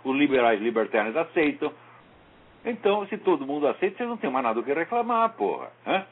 os liberais libertários aceitam. Então, se todo mundo aceita, vocês não tem mais nada do que reclamar, porra. Hã?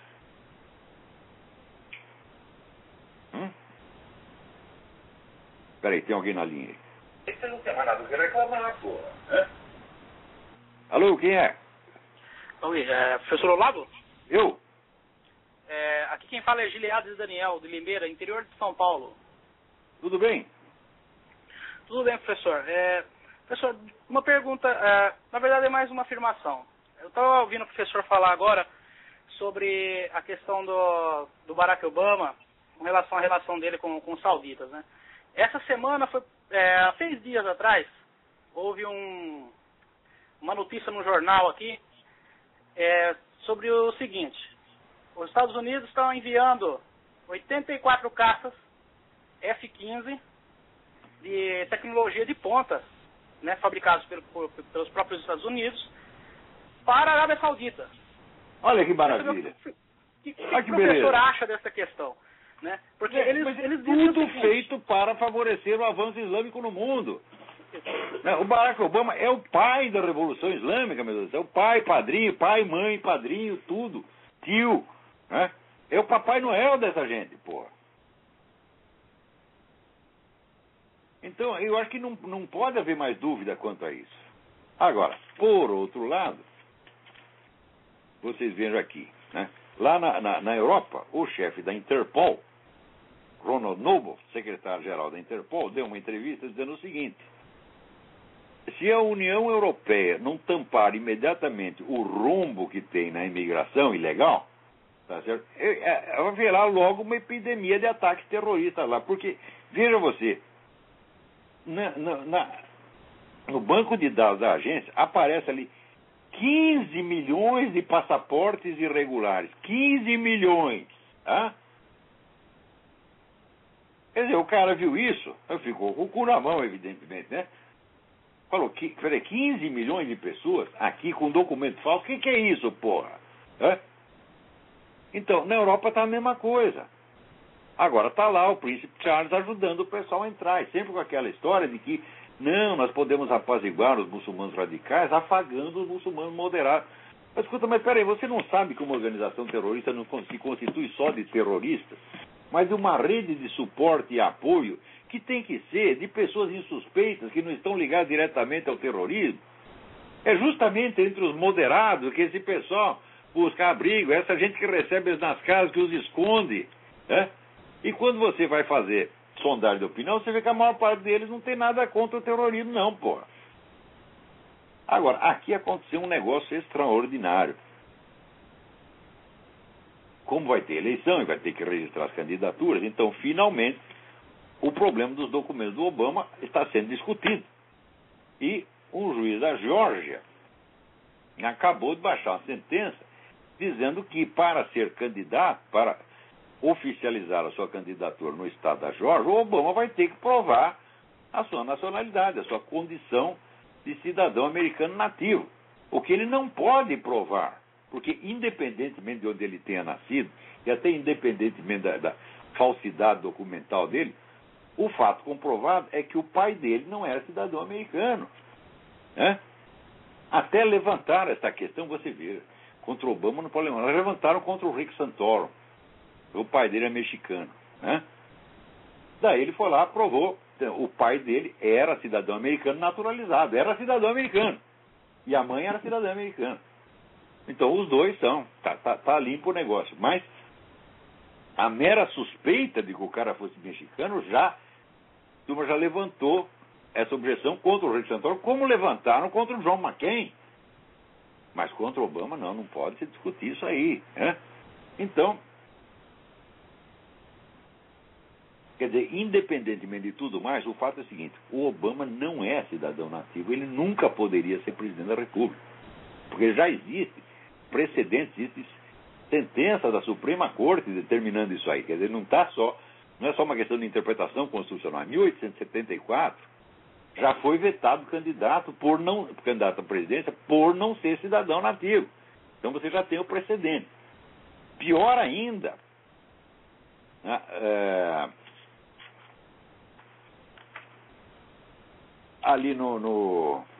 Peraí, tem alguém na linha aí. Vocês não tem mais nada do que reclamar, porra. Hã? Alô, quem é? Oi, professor Olavo? Eu? Aqui quem fala é Gileades Daniel, de Limeira, interior de São Paulo. Tudo bem? Tudo bem, professor. Professor, uma pergunta, na verdade é mais uma afirmação. Eu estava ouvindo o professor falar agora sobre a questão do Barack Obama com relação à relação dele com os sauditas, né? Essa semana, há 6 dias atrás, houve uma notícia no jornal aqui sobre o seguinte: os Estados Unidos estão enviando 84 caças F-15 de tecnologia de ponta, né, fabricados pelos próprios Estados Unidos, para a Arábia Saudita. Olha que maravilha. O que o professor acha dessa questão? Né? Porque eles tudo feito para favorecer o avanço islâmico no mundo. O Barack Obama é o pai da Revolução Islâmica, meu Deus. É o pai, padrinho, pai, mãe, padrinho, tudo. Tio. Né? É o Papai Noel dessa gente, porra. Então, eu acho que não pode haver mais dúvida quanto a isso. Agora, por outro lado, vocês vejam aqui, né? Lá na Europa, o chefe da Interpol, Ronald Noble, secretário-geral da Interpol, deu uma entrevista dizendo o seguinte: se a União Europeia não tampar imediatamente o rombo que tem na imigração ilegal, tá certo? Haverá logo uma epidemia de ataques terroristas lá. Porque, veja você, no banco de dados da agência aparece ali 15 milhões de passaportes irregulares. 15 milhões. Tá? Quer dizer, o cara viu isso, ficou com o cu na mão, evidentemente, né? Falou, 15 milhões de pessoas aqui com documento falso, o que é isso, porra? Hã? Então, na Europa está a mesma coisa. Agora está lá o príncipe Charles ajudando o pessoal a entrar, e sempre com aquela história de que, não, nós podemos apaziguar os muçulmanos radicais afagando os muçulmanos moderados. Mas escuta, mas peraí, você não sabe que uma organização terrorista não se constitui só de terroristas, mas de uma rede de suporte e apoio que tem que ser de pessoas insuspeitas, que não estão ligadas diretamente ao terrorismo? É justamente entre os moderados que esse pessoal busca abrigo, essa gente que recebe eles nas casas, que os esconde, né? E quando você vai fazer sondagem de opinião, você vê que a maior parte deles não tem nada contra o terrorismo, não, porra. Agora, aqui aconteceu um negócio extraordinário. Como vai ter eleição e vai ter que registrar as candidaturas, então, finalmente, o problema dos documentos do Obama está sendo discutido. E um juiz da Geórgia acabou de baixar uma sentença dizendo que para ser candidato, para oficializar a sua candidatura no estado da Geórgia, o Obama vai ter que provar a sua nacionalidade, a sua condição de cidadão americano nativo. O que ele não pode provar, porque independentemente de onde ele tenha nascido, e até independentemente da falsidade documental dele, o fato comprovado é que o pai dele não era cidadão americano. Né? Até levantar esta questão, você vê, contra o Obama não pode levantar. Eles levantaram contra o Rick Santorum. O pai dele é mexicano. Né? Daí ele foi lá, provou. O pai dele era cidadão americano naturalizado. Era cidadão americano. E a mãe era cidadã americana. Então os dois são. Tá limpo o negócio. Mas a mera suspeita de que o cara fosse mexicano a turma já levantou essa objeção contra o Rick Santorum, como levantaram contra o John McCain. Mas contra o Obama não pode se discutir isso aí. Né? Então, quer dizer, independentemente de tudo mais, o fato é o seguinte: o Obama não é cidadão nativo, ele nunca poderia ser presidente da República. Porque já existe precedentes, existe sentença da Suprema Corte determinando isso aí. Quer dizer, não é só uma questão de interpretação constitucional. Em 1874, já foi vetado candidato à presidência por não ser cidadão nativo. Então você já tem o precedente. Pior ainda, ali no